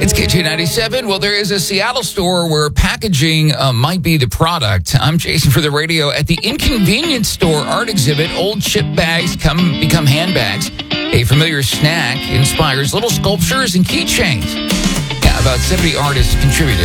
It's KJ97. Well, there is a Seattle store where packaging might be the product. I'm Jason for the radio. At the Inconvenience Store art exhibit, old chip bags become handbags. A familiar snack inspires little sculptures and keychains. Yeah, about 70 artists contributed.